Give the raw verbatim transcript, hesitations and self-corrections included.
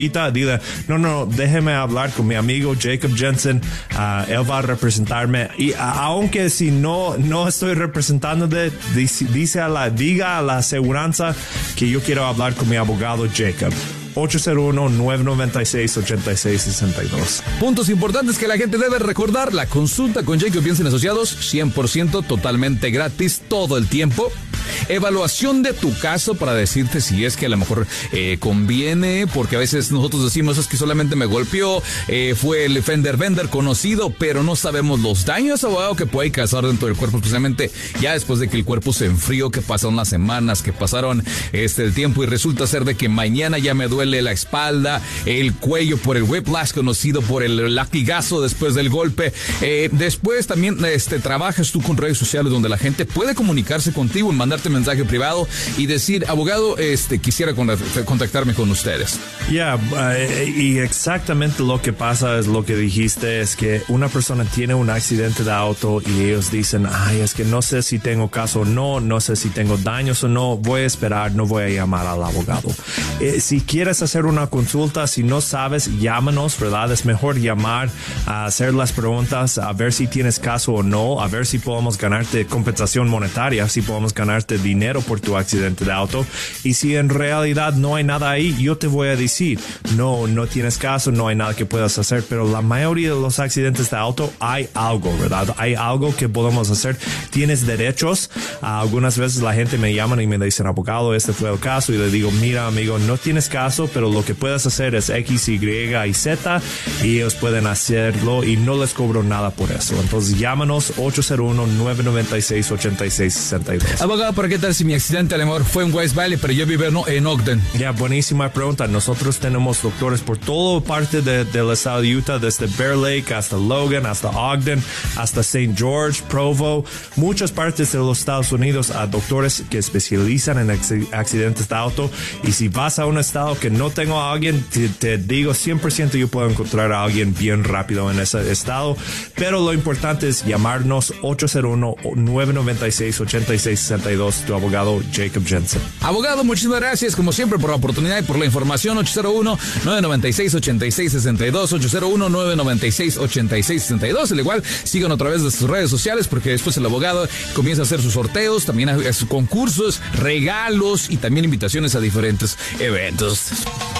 Dile, no, no, déjeme hablar con mi amigo Jacob Jensen, uh, él va a representarme y uh, aunque si no no estoy representándote, dice, dice a la, diga a la aseguranza que yo quiero hablar con mi abogado Jacob. ocho cero uno, nueve nueve seis, ocho seis seis dos. Puntos importantes que la gente debe recordar: la consulta con Jacob Jensen Asociados, cien por ciento totalmente gratis todo el tiempo. Evaluación de tu caso para decirte si es que a lo mejor eh, conviene, porque a veces nosotros decimos es que solamente me golpeó, eh, fue el fender bender conocido, pero no sabemos los daños, abogado, que puede causar dentro del cuerpo, especialmente ya después de que el cuerpo se enfrió, que pasaron las semanas, que pasaron este el tiempo y resulta ser de que mañana ya me duele la espalda, el cuello por el whiplash, conocido por el latigazo después del golpe. Eh, después también este, trabajas tú con redes sociales donde la gente puede comunicarse contigo, mandarte mensaje privado y decir, abogado, este quisiera contactarme con ustedes. Ya, yeah, uh, y exactamente lo que pasa es lo que dijiste, es que una persona tiene un accidente de auto y ellos dicen, ay, es que no sé si tengo caso o no, no sé si tengo daños o no, voy a esperar, no voy a llamar al abogado. Eh, si quieres hacer una consulta, si no sabes, llámanos, ¿verdad? Es mejor llamar, a hacer las preguntas, a ver si tienes caso o no, a ver si podemos ganarte compensación monetaria, si podemos ganarte dinero por tu accidente de auto. Y si en realidad no hay nada ahí, yo te voy a decir, no, no tienes caso, no hay nada que puedas hacer, pero la mayoría de los accidentes de auto hay algo, ¿verdad? Hay algo que podemos hacer. Tienes derechos. Uh, algunas veces la gente me llama y me dicen, abogado, este fue el caso, y le digo, mira, amigo, no tienes caso, pero lo que puedes hacer es X, Y y Z, y ellos pueden hacerlo y no les cobro nada por eso. Entonces llámanos ocho cero uno, nueve nueve seis, ocho seis seis dos. Abogado, ¿para qué tal si mi accidente a lo mejor fue en West Valley, pero yo vivo en Ogden? Ya, yeah, buenísima pregunta. Nosotros tenemos doctores por toda parte de, del estado de Utah, desde Bear Lake hasta Logan, hasta Ogden, hasta Saint George, Provo, muchas partes de los Estados Unidos, a doctores que especializan en accidentes de auto. Y si vas a un estado que no tengo a alguien, te, te digo cien por ciento yo puedo encontrar a alguien bien rápido en ese estado, pero lo importante es llamarnos ocho cero uno, nueve nueve seis, ocho seis seis dos, tu abogado Jacob Jensen. Abogado, muchísimas gracias como siempre por la oportunidad y por la información. Ocho cero uno, nueve nueve seis, ocho seis seis dos, ocho cero uno, nueve nueve seis, ocho seis seis dos. Al igual, sigan a través de sus redes sociales, porque después el abogado comienza a hacer sus sorteos, también a sus concursos, regalos y también invitaciones a diferentes eventos.